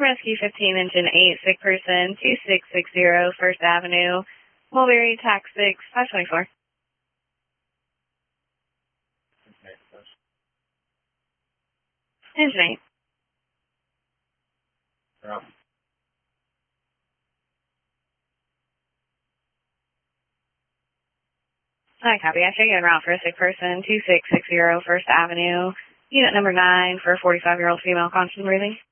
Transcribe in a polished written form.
Rescue 15, Engine 8, sick person, 2660 First Avenue, Mulberry, Tax 6, 524. Engine 8. Yeah. Hi, copy. I show you en route for a sick person, 2660 First Avenue, unit number 9 for a 45-year-old female constant breathing.